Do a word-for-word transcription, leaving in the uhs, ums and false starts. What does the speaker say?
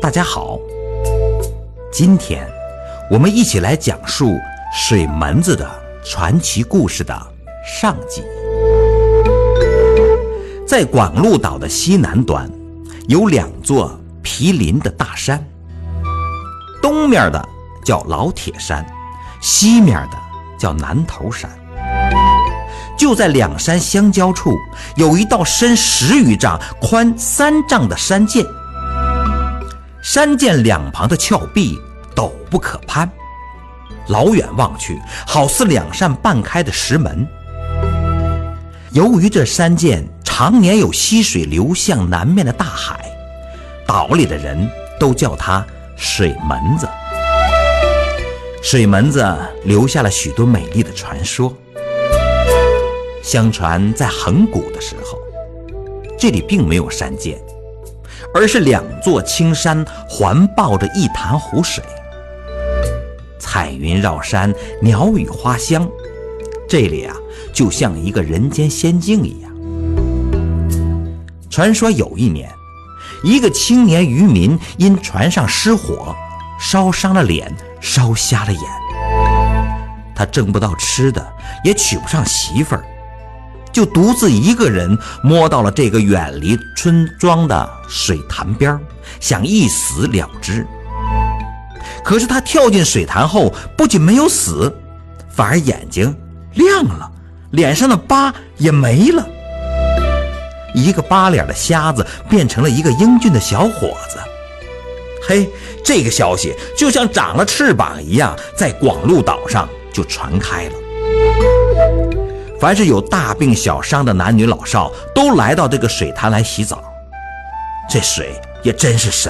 大家好，今天我们一起来讲述水门子的传奇故事的上集。在广鹿岛的西南端有两座毗邻的大山，东面的叫老铁山，西面的叫南头山。就在两山相交处，有一道深十余丈、宽三丈的山涧。山涧两旁的峭壁陡不可攀，老远望去，好似两扇半开的石门。由于这山涧常年有溪水流向南面的大海，岛里的人都叫它水门子。水门子留下了许多美丽的传说。相传在很古的时候，这里并没有山涧，而是两座青山环抱着一潭湖水，彩云绕山，鸟语花香，这里啊就像一个人间仙境一样。传说有一年，一个青年渔民因船上失火，烧伤了脸，烧瞎了眼，他挣不到吃的，也娶不上媳妇儿，就独自一个人摸到了这个远离村庄的水潭边，想一死了之。可是他跳进水潭后，不仅没有死，反而眼睛亮了，脸上的疤也没了。一个疤脸的瞎子变成了一个英俊的小伙子。嘿，这个消息就像长了翅膀一样，在广鹿岛上就传开了。凡是有大病小伤的男女老少，都来到这个水潭来洗澡。这水也真是神